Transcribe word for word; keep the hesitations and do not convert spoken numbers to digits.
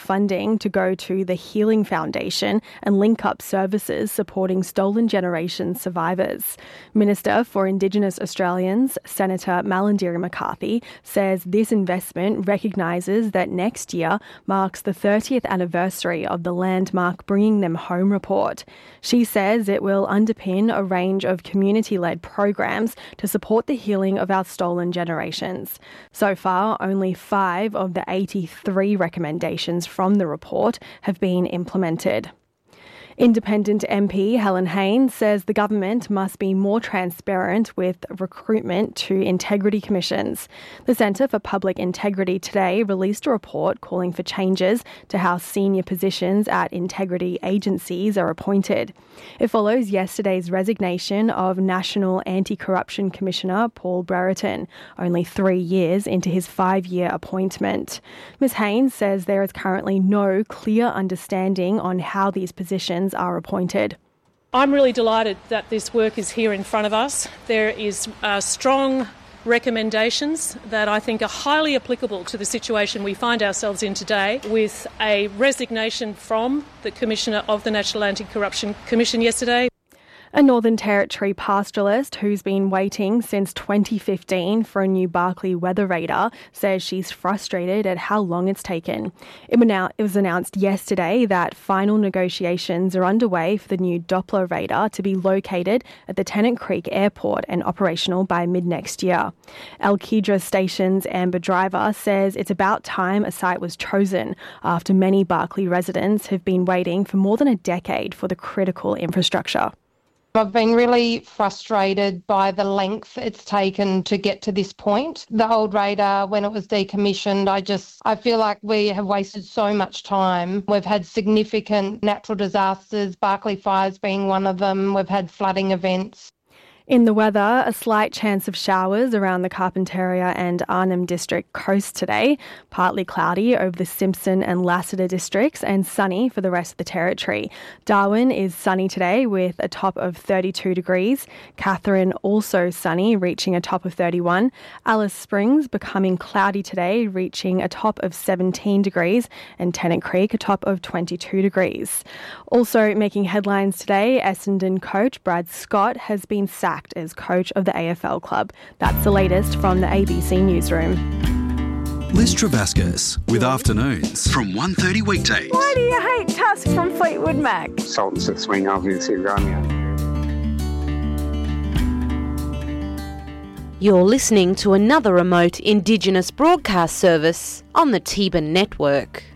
funding to go to the Healing Foundation and link up services supporting stolen generation survivors. Minister for Indigenous Australians, Senator Malarndirri McCarthy, says this investment recognises that next year marks the thirtieth anniversary of the landmark Bringing Them Home report. She says it will underpin a range of community-led programs to support the healing of our stolen generations. So far, only five of the eighty-three recommendations from the report have been implemented. Independent M P Helen Haines says the government must be more transparent with recruitment to integrity commissions. The Centre for Public Integrity today released a report calling for changes to how senior positions at integrity agencies are appointed. It follows yesterday's resignation of National Anti-Corruption Commissioner Paul Brereton, only three years into his five-year appointment. Miz Haines says there is currently no clear understanding on how these positions are appointed. I'm really delighted that this work is here in front of us. There is uh, strong recommendations that I think are highly applicable to the situation we find ourselves in today, with a resignation from the Commissioner of the National Anti-Corruption Commission yesterday. A Northern Territory pastoralist who's been waiting since twenty fifteen for a new Barkly weather radar says she's frustrated at how long it's taken. It was announced yesterday that final negotiations are underway for the new Doppler radar to be located at the Tennant Creek Airport and operational by mid-next year. Alkidra Station's Amber Driver says it's about time a site was chosen after many Barkly residents have been waiting for more than a decade for the critical infrastructure. I've been really frustrated by the length it's taken to get to this point. The old radar, when it was decommissioned, I just, I feel like we have wasted so much time. We've had significant natural disasters, Barkly fires being one of them. We've had flooding events. In the weather, a slight chance of showers around the Carpentaria and Arnhem District coast today. Partly cloudy over the Simpson and Lassiter districts and sunny for the rest of the territory. Darwin is sunny today with a top of thirty-two degrees. Katherine also sunny, reaching a top of thirty-one. Alice Springs becoming cloudy today, reaching a top of seventeen degrees. And Tennant Creek a top of twenty-two degrees. Also making headlines today, Essendon coach Brad Scott has been sacked as coach of the A F L club. That's the latest from the A B C Newsroom. Liz Travascus with Afternoons from one thirty weekdays. Why do you hate Tusk from Fleetwood Mac? Sultans of Swing, obviously, Romeo. You're listening to another remote Indigenous broadcast service on the Teban Network.